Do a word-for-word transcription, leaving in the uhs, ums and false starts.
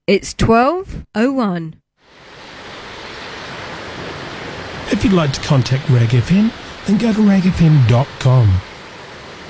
It's twelve oh one. If you'd like to contact Rag F M, then go to rag f m dot com.